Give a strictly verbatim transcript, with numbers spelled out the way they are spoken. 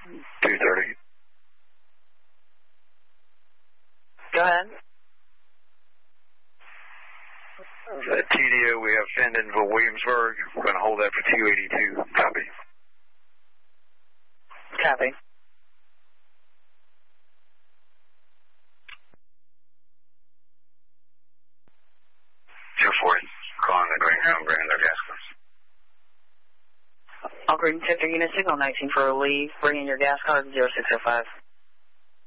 two thirty. Go ahead. Uh, T D O, we have Fentonville, Williamsburg. We're going to hold that for two eighty-two. Copy. Copy. two forty. Calling the Greyhound, bringing their gas cars. All green sector unit signal nineteen for relief. Bring in your gas card zero six zero five.